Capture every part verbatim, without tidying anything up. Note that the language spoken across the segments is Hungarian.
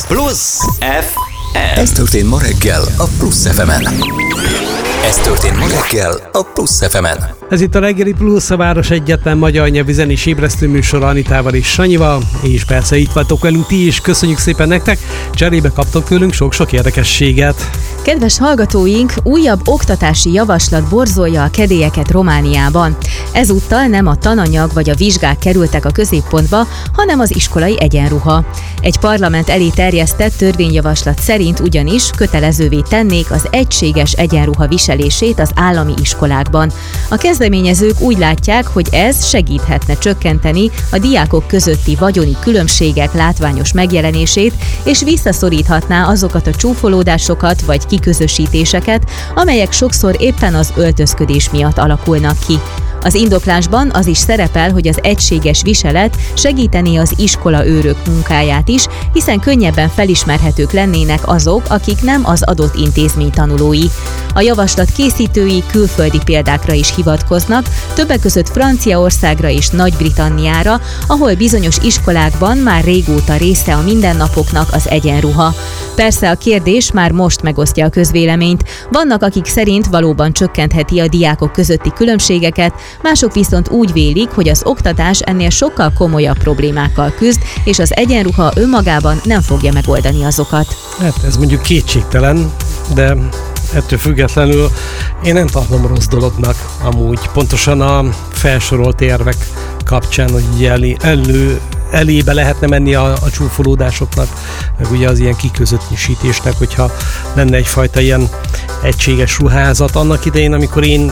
Plusz ef em. Ez történt ma reggel a Plusz ef emen. Ez történt ma reggel a Plusz ef emen. Ez itt a reggeli Plusz, a város egyetlen magyar nyelvű zenés ébresztő műsor Anitával és Sanyival, és persze itt vagytok velünk ti is, köszönjük szépen nektek, cserébe kaptok tőlünk sok-sok érdekességet. Kedves hallgatóink, újabb oktatási javaslat borzolja a kedélyeket Romániában. Ezúttal nem a tananyag vagy a vizsgák kerültek a középpontba, hanem az iskolai egyenruha. Egy parlament elé terjesztett törvényjavaslat szerint ugyanis kötelezővé tennék az egységes egyenruha viselését az állami iskolákban. A kezdeményezők úgy látják, hogy ez segíthetne csökkenteni a diákok közötti vagyoni különbségek látványos megjelenését, és visszaszoríthatná azokat a csúfolódásokat vagy kiközösítéseket, amelyek sokszor éppen az öltözködés miatt alakulnak ki. Az indoklásban az is szerepel, hogy az egységes viselet segítené az iskolaőrök munkáját is, hiszen könnyebben felismerhetők lennének azok, akik nem az adott intézmény tanulói. A javaslat készítői külföldi példákra is hivatkoznak, többek között Franciaországra és Nagy-Britanniára, ahol bizonyos iskolákban már régóta része a mindennapoknak az egyenruha. Persze a kérdés már most megosztja a közvéleményt. Vannak, akik szerint valóban csökkentheti a diákok közötti különbségeket, mások viszont úgy vélik, hogy az oktatás ennél sokkal komolyabb problémákkal küzd, és az egyenruha önmagában nem fogja megoldani azokat. Hát ez mondjuk kétségtelen, de ettől függetlenül én nem tartom rossz dolognak amúgy. Pontosan a felsorolt érvek kapcsán, hogy elő, elő elébe lehetne menni a, a csúfolódásoknak, meg ugye az ilyen kiközöttnyisítésnek, hogyha lenne egyfajta ilyen egységes ruházat. Annak idején, amikor én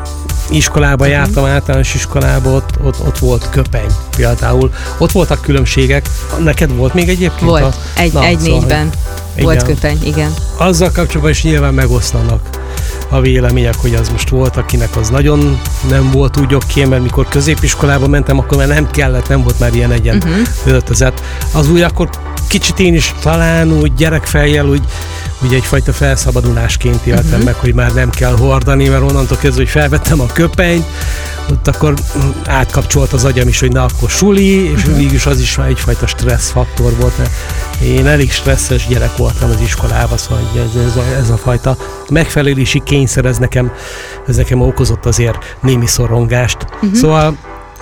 iskolába jártam, általános iskolába, ott, ott, ott volt köpeny például. Ott voltak különbségek. Neked volt még egyébként? Volt. A... Egy, Na, egy szóval, négyben volt köpeny, igen. Azzal kapcsolatban is nyilván megoszlanak a vélemények, hogy az most volt, akinek az nagyon nem volt úgy oké, mert mikor középiskolába mentem, akkor már nem kellett, nem volt már ilyen egyen uh-huh. öltözet. Az úgy akkor kicsit én is talán úgy gyerekfejjel úgy, úgy egyfajta felszabadulásként éltem uh-huh. meg, hogy már nem kell hordani, mert onnantól kezdve, hogy felvettem a köpenyt, ott akkor átkapcsolt az agyam is, hogy na akkor suli, és uh-huh. végülis az is egyfajta stresszfaktor volt, mert én elég stresszes gyerek voltam az iskolában, szóval ez, ez, a, ez a fajta megfelelési kényszer, ez nekem, ez nekem okozott azért némi szorongást. Uh-huh. Szóval,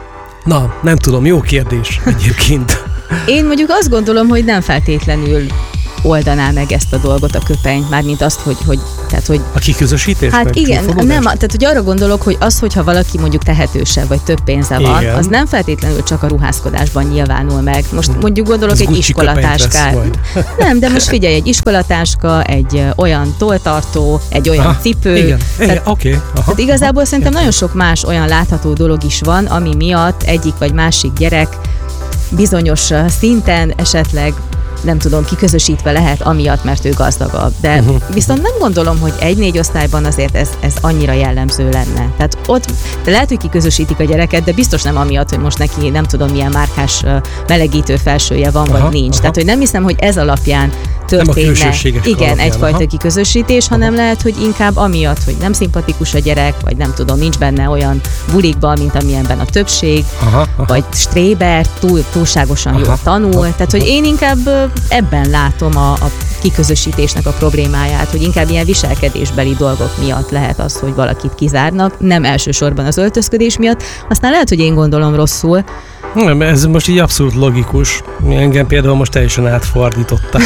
na, nem tudom, jó kérdés egyébként. Én mondjuk azt gondolom, hogy nem feltétlenül oldaná meg ezt a dolgot a köpeny, mármint azt, hogy, hogy, tehát, hogy a kiközösítés? Hát igen, nem, tehát hogy arra gondolok, hogy az, hogyha valaki mondjuk tehetősebb, vagy több pénze van, igen. az nem feltétlenül csak a ruházkodásban nyilvánul meg. Most mondjuk gondolok ez egy iskolatáskát. Nem, de most figyelj, egy iskolatáska, egy olyan tolltartó, egy olyan aha, cipő. Igen, tehát, igen, oké. Okay, tehát igazából szerintem nagyon sok más olyan látható dolog is van, ami miatt egyik vagy másik gyerek bizonyos szinten esetleg nem tudom, kiközösítve lehet amiatt, mert ő gazdagabb. De uh-huh. viszont nem gondolom, hogy egy-négy osztályban azért ez, ez annyira jellemző lenne. Tehát ott, de lehet, hogy kiközösítik a gyereket, de biztos nem amiatt, hogy most neki nem tudom, milyen márkás melegítő felsője van, aha, vagy nincs. Aha. Tehát, hogy nem hiszem, hogy ez alapján történne. Igen, alapján, egyfajta aha. kiközösítés, hanem aha. lehet, hogy inkább amiatt, hogy nem szimpatikus a gyerek, vagy nem tudom, nincs benne olyan bulikban, mint amilyenben a többség, aha, aha. vagy stréber, túl, túlságosan aha. jól tanul. Aha. Tehát, hogy én inkább ebben látom a, a kiközösítésnek a problémáját, hogy inkább ilyen viselkedésbeli dolgok miatt lehet az, hogy valakit kizárnak, nem elsősorban az öltözködés miatt. Aztán lehet, hogy én gondolom rosszul. Nem, ez most így abszolút logikus. Engem például most teljesen átfordítottam.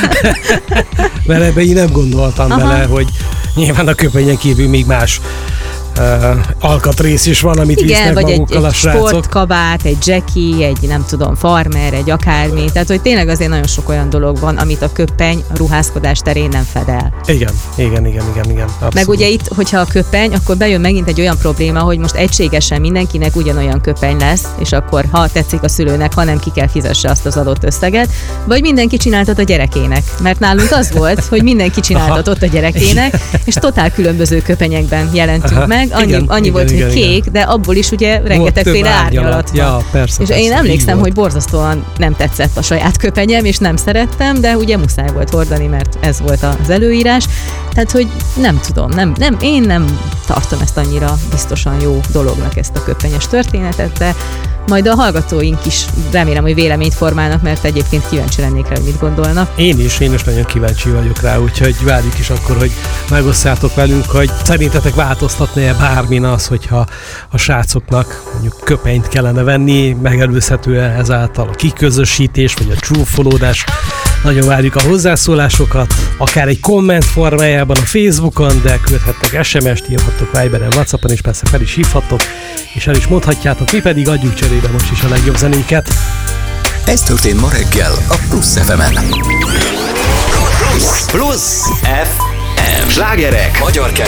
Mert ebbe így nem gondoltam aha. bele, hogy nyilván a köpenyen kívül még más Uh, alkatrész is van, amit igen, visznek vagy magukkal egy, a egy srácok. sportkabát, egy jackie, egy nem tudom, farmer, egy akármi. Tehát, hogy tényleg azért nagyon sok olyan dolog van, amit a köppeny a ruházkodás terén nem fed el. Igen, igen, igen, igen, igen. Abszolút. Meg ugye itt, hogyha a köppeny, akkor bejön megint egy olyan probléma, hogy most egységesen mindenkinek ugyanolyan köppeny lesz, és akkor ha tetszik a szülőnek, hanem ki kell fizesse azt az adott összeget, vagy mindenki csináltat a gyerekének. Mert nálunk az volt, hogy mindenki csináltatott a gyerekének, és totál különböző köpenyekben jelentünk aha. meg. Annyi, igen, annyi igen, volt, igen, hogy kék, igen. de abból is ugye rengetegféle árnyalat van. Ja, persze, és persze, én emlékszem, hogy borzasztóan nem tetszett a saját köpenyem, és nem szerettem, de ugye muszáj volt hordani, mert ez volt az előírás. Tehát, hogy nem tudom, nem, nem, én nem tartom ezt annyira biztosan jó dolognak, ezt a köpenyes történetet, de majd a hallgatóink is remélem, hogy véleményt formálnak, mert egyébként kíváncsi lennék rá, hogy mit gondolnak. Én is, én is nagyon kíváncsi vagyok rá, úgyhogy várjuk is akkor, hogy megosztjátok velünk, hogy szerintetek változtatna-e bármin az, hogyha a srácoknak mondjuk köpenyt kellene venni, megelőzhető-e ezáltal a kiközösítés, vagy a csúfolódás. Nagyon várjuk a hozzászólásokat, akár egy komment formájában a Facebookon, de küldhettek es em es-t, írhattok Viberen, WhatsAppon, és persze fel is hívhattok, és el is mondhatjátok, mi pedig adjuk cserébe most is a legjobb zenéket. Ez történt ma reggel a Plusz ef emen. Plusz ef em. Slágerek, magyar